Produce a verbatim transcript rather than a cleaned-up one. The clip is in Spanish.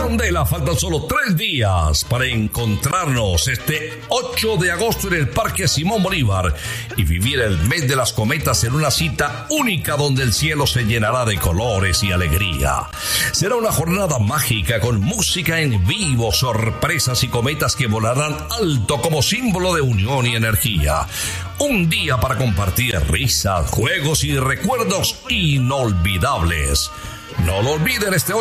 Candela, faltan solo tres días para encontrarnos este ocho de agosto en el Parque Simón Bolívar y vivir el mes de las cometas en una cita única donde el cielo se llenará de colores y alegría. Será una jornada mágica con música en vivo, sorpresas y cometas que volarán alto como símbolo de unión y energía. Un día para compartir risas, juegos y recuerdos inolvidables. No lo olviden, este